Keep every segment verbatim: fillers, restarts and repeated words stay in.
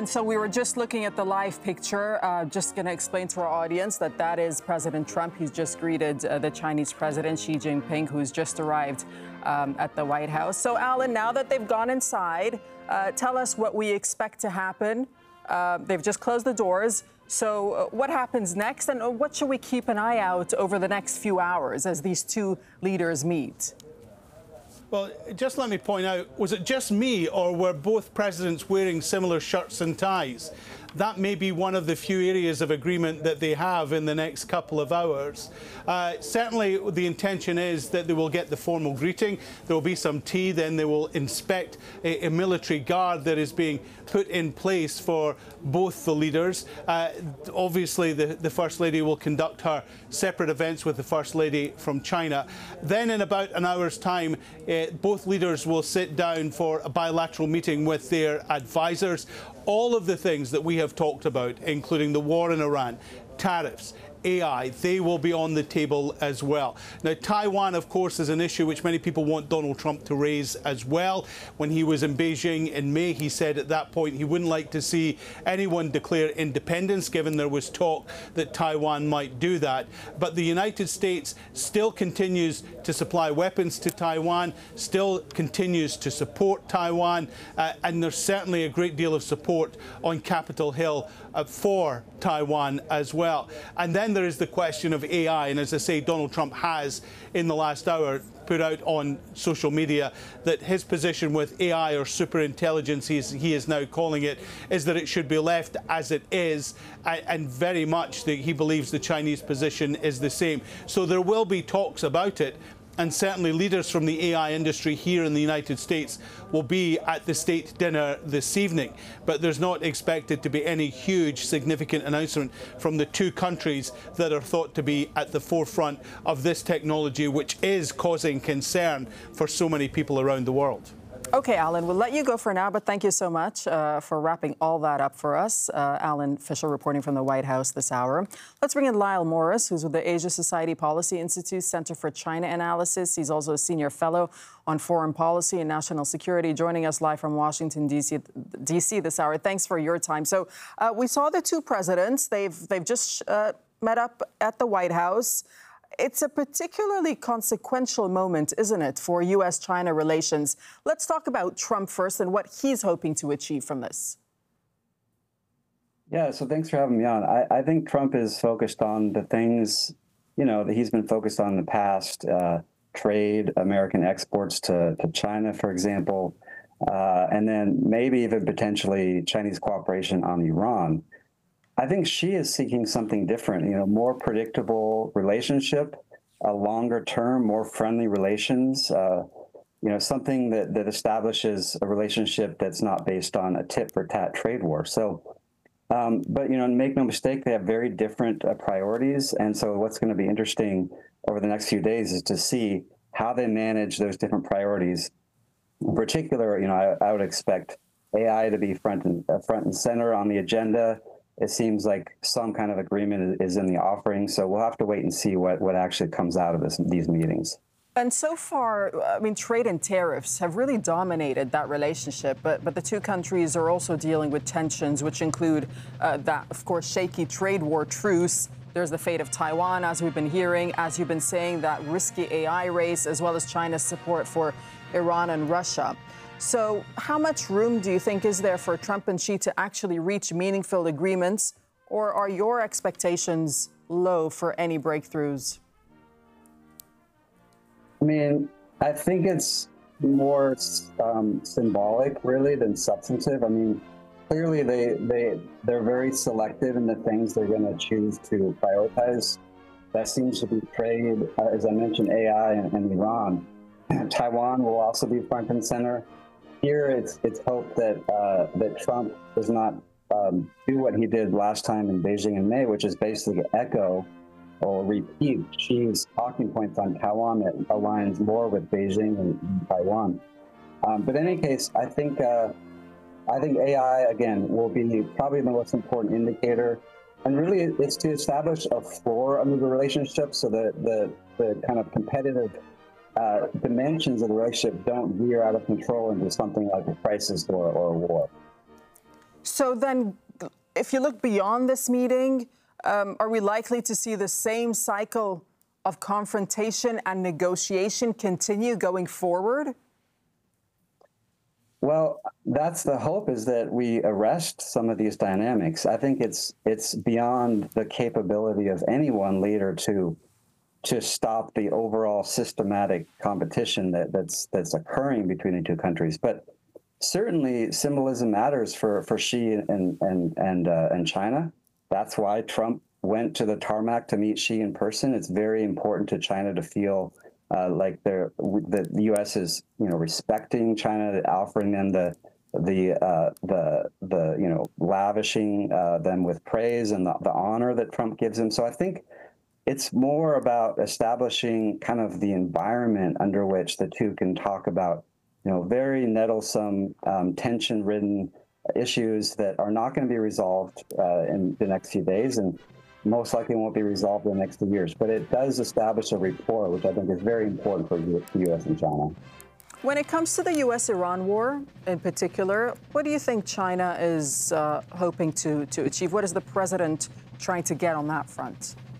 Alan, so we were just looking at the live picture. Uh, just going to explain to our audience that that is President Trump. He's just greeted uh, the Chinese President Xi Jinping, who's just arrived um, at the White House. So, Alan, now that they've gone inside, uh, tell us what we expect to happen. Uh, they've just closed the doors. So uh, what happens next, and uh, what should we keep an eye out over the next few hours as these two leaders meet? Well, just let me point out, was it just me, or were both presidents wearing similar shirts and ties? That may be one of the few areas of agreement that they have in the next couple of hours. Uh, certainly, the intention is that they will get the formal greeting. There will be some tea, then they will inspect a, a military guard that is being put in place for both the leaders. Uh, obviously, the, the First Lady will conduct her separate events with the First Lady from China. Then, in about an hour's time, uh, both leaders will sit down for a bilateral meeting with their advisors. All of the things that we have talked about, including the war in Iran, tariffs, A I, they will be on the table as well. Now, Taiwan, of course, is an issue which many people want Donald Trump to raise as well. When he was in Beijing in May, he said at that point he wouldn't like to see anyone declare independence, given there was talk that Taiwan might do that. But the United States still continues to supply weapons to Taiwan, still continues to support Taiwan, uh, and there's certainly a great deal of support on Capitol Hill uh, for Taiwan as well. And then there is the question of A I, and as I say, Donald Trump has, in the last hour, put out on social media that his position with A I, or superintelligence, he is, he is now calling it, is that it should be left as it is, and very much that he believes the Chinese position is the same. So there will be talks about it. And certainly leaders from the A I industry here in the United States will be at the state dinner this evening. But there's not expected to be any huge significant announcement from the two countries that are thought to be at the forefront of this technology, which is causing concern for so many people around the world. Okay, Alan, we'll let you go for now, but thank you so much uh, for wrapping all that up for us. Uh, Alan Fisher reporting from the White House this hour. Let's bring in Lyle Morris, who's with the Asia Society Policy Institute Center for China Analysis. He's also a senior fellow on foreign policy and national security, joining us live from Washington, D C, D C this hour. Thanks for your time. So uh, we saw the two presidents. They've, they've just uh, met up at the White House. It's a particularly consequential moment, isn't it, for U S China relations? Let's talk about Trump first and what he's hoping to achieve from this. Yeah, so thanks for having me on. I, I think Trump is focused on the things, you know, that he's been focused on in the past, uh, trade, American exports to, to China, for example, uh, and then maybe even potentially Chinese cooperation on Iran. I think Xi is seeking something different, you know, more predictable relationship, a longer term, more friendly relations, uh, you know, something that, that establishes a relationship that's not based on a tit for tat trade war. So, um, but, you know, make no mistake, they have very different uh, priorities. And so what's going to be interesting over the next few days is to see how they manage those different priorities. In particular, you know, I, I would expect A I to be front and, uh, front and center on the agenda. It seems like some kind of agreement is in the offering, so we'll have to wait and see what, what actually comes out of this, these meetings. And so far, I mean, trade and tariffs have really dominated that relationship, but, but the two countries are also dealing with tensions, which include uh, that, of course, shaky trade war truce. There's the fate of Taiwan, as we've been hearing, as you've been saying, that risky A I race, as well as China's support for Iran and Russia. So how much room do you think is there for Trump and Xi to actually reach meaningful agreements, or are your expectations low for any breakthroughs? I mean, I think it's more um, symbolic, really, than substantive. I mean, clearly they, they, they're very selective in the things they're going to choose to prioritize. That seems to be trade, uh, as I mentioned, A I and, and Iran. Taiwan will also be front and center. Here, it's it's hoped that uh, that Trump does not um, do what he did last time in Beijing in May, which is basically echo or repeat Xi's talking points on Taiwan that aligns more with Beijing and, and Taiwan. Um, but in any case, I think uh, I think A I again will be probably the most important indicator, and really it's to establish a floor under the relationship so that the the kind of competitive Uh, dimensions of the relationship don't veer out of control into something like a crisis or, or a war. So then, if you look beyond this meeting, um, are we likely to see the same cycle of confrontation and negotiation continue going forward? Well, that's the hope, is that we arrest some of these dynamics. I think it's it's beyond the capability of any one leader to to stop the overall systematic competition that, that's that's occurring between the two countries. But certainly, symbolism matters for for Xi and and and uh, and China. That's why Trump went to the tarmac to meet Xi in person. It's very important to China to feel Uh, like they're, the U S is, you know, respecting China, offering them the the uh, the the you know, lavishing uh, them with praise and the, the honor that Trump gives them. So I think it's more about establishing kind of the environment under which the two can talk about, you know, very nettlesome, um, tension-ridden issues that are not going to be resolved uh, in the next few days, and most likely won't be resolved in the next two years. But it does establish a rapport, which I think is very important for the U S and China. When it comes to the U S Iran war in particular, what do you think China is uh, hoping to, to achieve? What is the president trying to get on that front?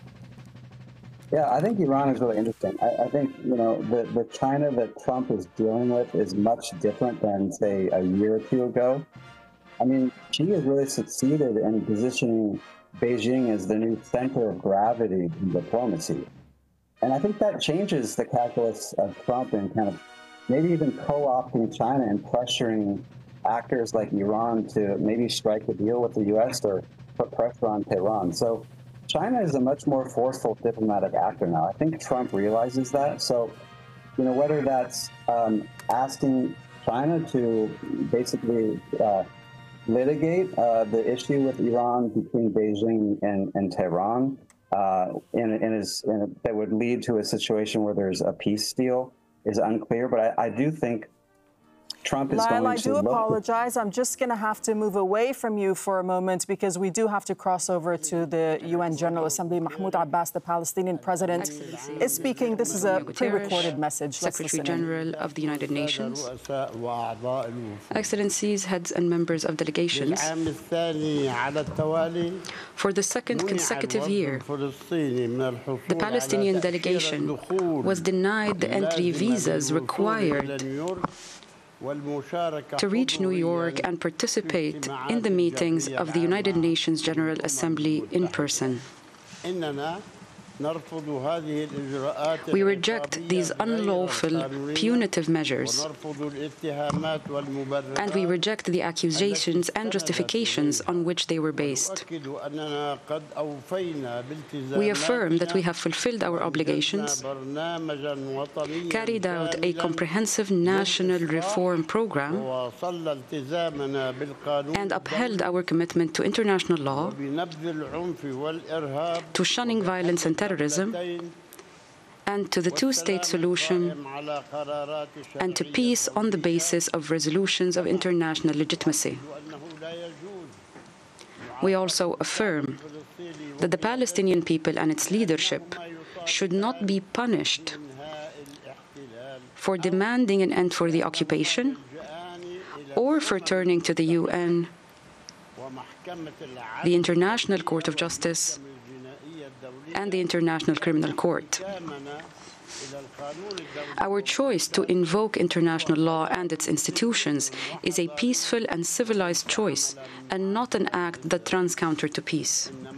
Yeah, I think Iran is really interesting. I, I think, you know, the, the China that Trump is dealing with is much different than, say, a year or two ago. I mean, Xi has really succeeded in positioning Beijing is the new center of gravity in diplomacy. And I think that changes the calculus of Trump and kind of maybe even co-opting China and pressuring actors like Iran to maybe strike a deal with the U S or put pressure on Tehran. So China is a much more forceful diplomatic actor now. I think Trump realizes that. So, you know, whether that's um, asking China to basically uh, litigate uh, the issue with Iran between Beijing and, and Tehran, uh, in, in his, in a, that would lead to a situation where there's a peace deal, is unclear. But I, I do think Trump is Lyle, going I to do look apologize. I'm just going to have to move away from you for a moment because we do have to cross over to the U N General Assembly. Mahmoud Abbas, the Palestinian president, is speaking. This is a pre-recorded message. Let's Secretary listen in. General of the United Nations, Excellencies, heads and members of delegations, for the second consecutive year, the Palestinian delegation was denied the entry visas required to reach New York and participate in the meetings of the United Nations General Assembly in person. We reject these unlawful, punitive measures, and we reject the accusations and justifications on which they were based. We affirm that we have fulfilled our obligations, carried out a comprehensive national reform program, and upheld our commitment to international law, to shunning violence and terrorism, and to the two-state solution, and to peace on the basis of resolutions of international legitimacy. We also affirm that the Palestinian people and its leadership should not be punished for demanding an end for the occupation or for turning to the U N, the International Court of Justice, and the International Criminal Court. Our choice to invoke international law and its institutions is a peaceful and civilized choice, and not an act that runs counter to peace.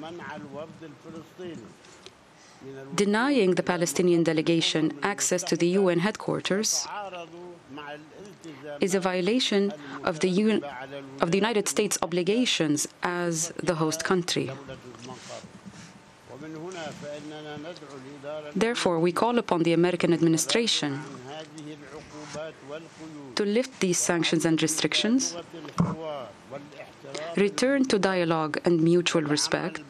Denying the Palestinian delegation access to the U N headquarters is a violation of the, U N, of the United States' obligations as the host country. Therefore, we call upon the American administration to lift these sanctions and restrictions, return to dialogue and mutual respect,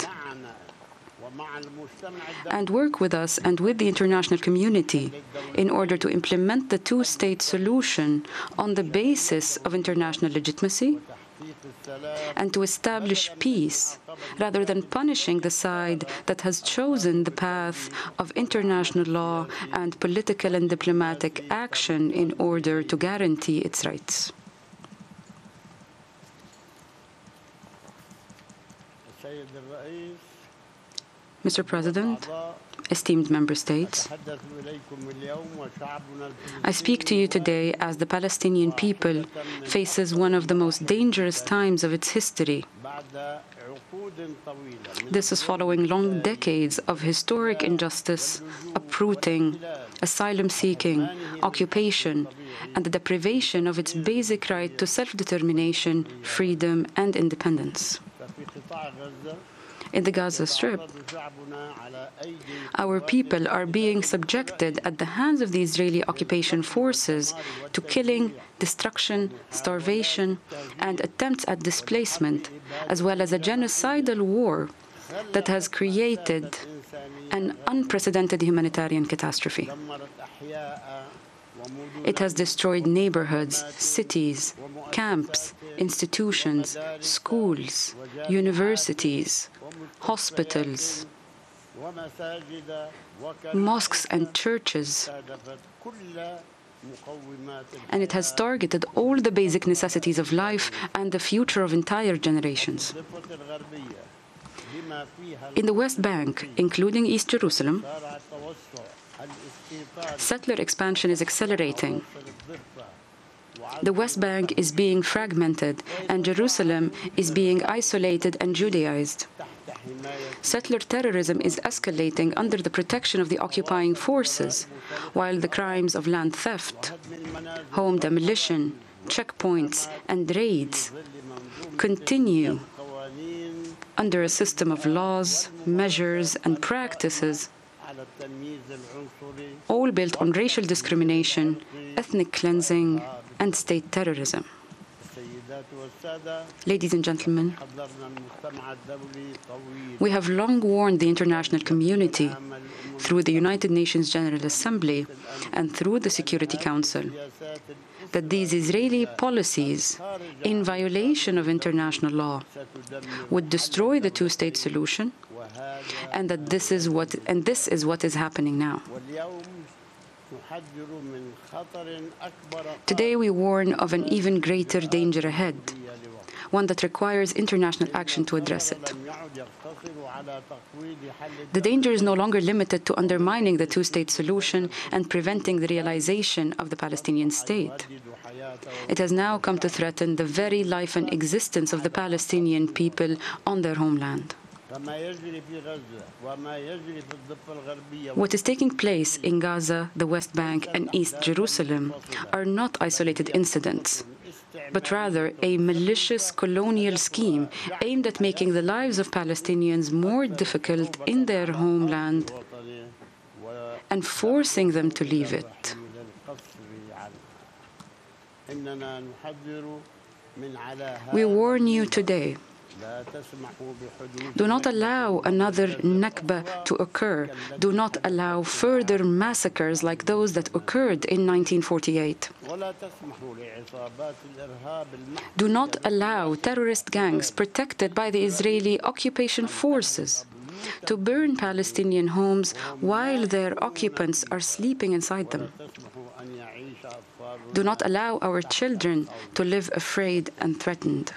and work with us and with the international community in order to implement the two-state solution on the basis of international legitimacy and to establish peace rather than punishing the side that has chosen the path of international law and political and diplomatic action in order to guarantee its rights. Mister President, esteemed member states, I speak to you today as the Palestinian people faces one of the most dangerous times of its history. This is following long decades of historic injustice, uprooting, asylum-seeking, occupation, and the deprivation of its basic right to self-determination, freedom, and independence. In the Gaza Strip, our people are being subjected at the hands of the Israeli occupation forces to killing, destruction, starvation, and attempts at displacement, as well as a genocidal war that has created an unprecedented humanitarian catastrophe. It has destroyed neighborhoods, cities, camps, institutions, schools, universities, hospitals, mosques and churches, and it has targeted all the basic necessities of life and the future of entire generations. In the West Bank, including East Jerusalem, settler expansion is accelerating. The West Bank is being fragmented, and Jerusalem is being isolated and Judaized. Settler terrorism is escalating under the protection of the occupying forces, while the crimes of land theft, home demolition, checkpoints, and raids continue under a system of laws, measures, and practices, all built on racial discrimination, ethnic cleansing, and state terrorism. Ladies and gentlemen, we have long warned the international community through the United Nations General Assembly and through the Security Council that these Israeli policies, in violation of international law, would destroy the two-state solution, and that this is what and this is what is happening now. Today we warn of an even greater danger ahead, one that requires international action to address it. The danger is no longer limited to undermining the two-state solution and preventing the realization of the Palestinian state. It has now come to threaten the very life and existence of the Palestinian people on their homeland. What is taking place in Gaza, the West Bank, and East Jerusalem are not isolated incidents, but rather a malicious colonial scheme aimed at making the lives of Palestinians more difficult in their homeland and forcing them to leave it. We warn you today. Do not allow another Nakba to occur. Do not allow further massacres like those that occurred in nineteen forty-eight. Do not allow terrorist gangs protected by the Israeli occupation forces to burn Palestinian homes while their occupants are sleeping inside them. Do not allow our children to live afraid and threatened.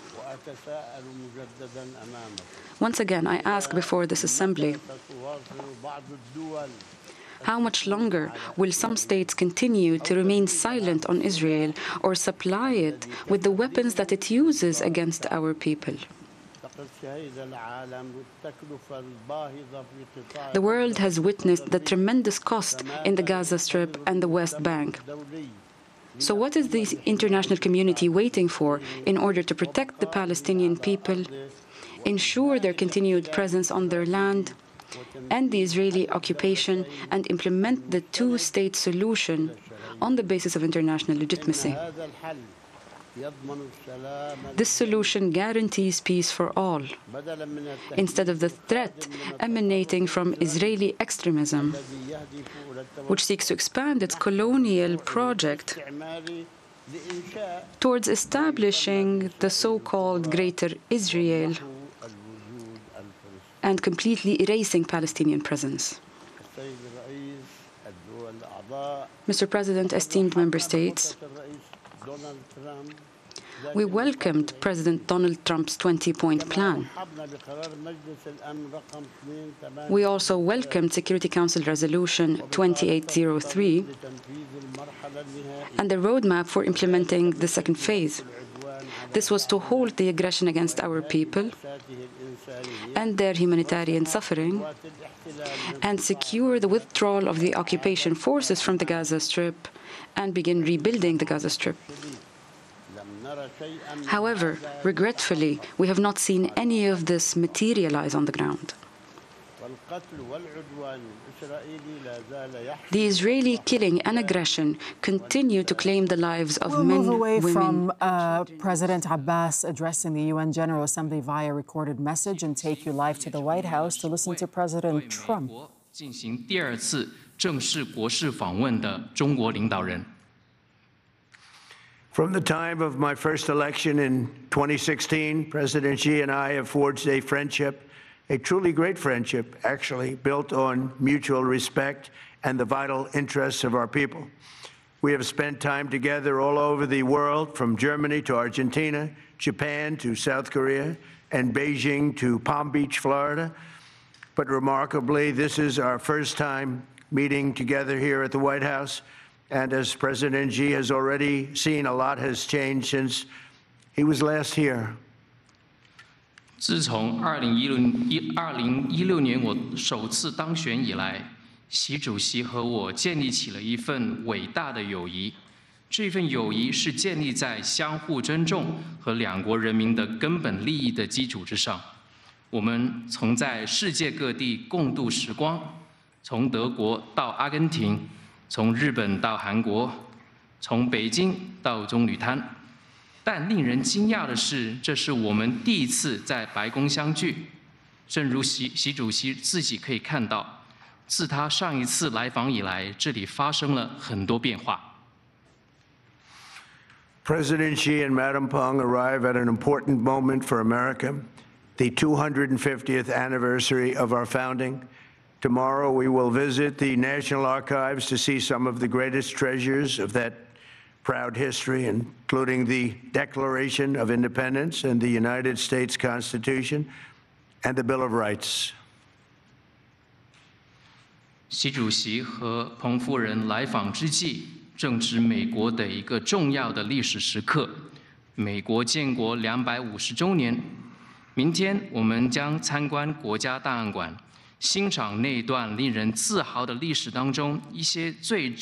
Once again, I ask before this assembly, how much longer will some states continue to remain silent on Israel or supply it with the weapons that it uses against our people? The world has witnessed the tremendous cost in the Gaza Strip and the West Bank. So what is the international community waiting for in order to protect the Palestinian people, ensure their continued presence on their land, end the Israeli occupation, and implement the two-state solution on the basis of international legitimacy? This solution guarantees peace for all, instead of the threat emanating from Israeli extremism, which seeks to expand its colonial project towards establishing the so-called Greater Israel and completely erasing Palestinian presence. Mister President, esteemed member states, We welcomed President Donald Trump's twenty-point plan. We also welcomed Security Council Resolution twenty-eight oh three and the roadmap for implementing the second phase. This was to halt the aggression against our people and their humanitarian suffering, and secure the withdrawal of the occupation forces from the Gaza Strip and begin rebuilding the Gaza Strip. However, regretfully, we have not seen any of this materialize on the ground. The Israeli killing and aggression continue to claim the lives of we'll men, move away women. from uh, President Abbas addressing the U N General Assembly via recorded message and take you live to the White House to listen to President Trump. 进行第二次正式国事访问的中国领导人。 From the time of my first election in twenty sixteen, President Xi and I have forged a friendship, a truly great friendship, actually, built on mutual respect and the vital interests of our people. We have spent time together all over the world, from Germany to Argentina, Japan to South Korea, and Beijing to Palm Beach, Florida. But remarkably, this is our first time meeting together here at the White House. And as President Xi has already seen, a lot has changed since he was last here. 自从二零一六一二零一六年我首次当选以来，习主席和我建立起了一份伟大的友谊。这份友谊是建立在相互尊重和两国人民的根本利益的基础之上。我们曾在世界各地共度时光，从德国到阿根廷。 从日本到韩国，从北京到棕榈滩，但令人惊讶的是，这是我们第一次在白宫相聚。正如习习主席自己可以看到，自他上一次来访以来，这里发生了很多变化。 President Xi and Madam Peng arrive at an important moment for America, the two hundred fiftieth anniversary of our founding. Tomorrow, we will visit the National Archives to see some of the greatest treasures of that proud history, including the Declaration of Independence and the United States Constitution and the Bill of Rights. 习主席和彭夫人来访之际，正值美国的一个重要的历史时刻——美国建国两百五十周年。明天，我们将参观国家档案馆。 欣赏那段令人自豪的历史当中一些最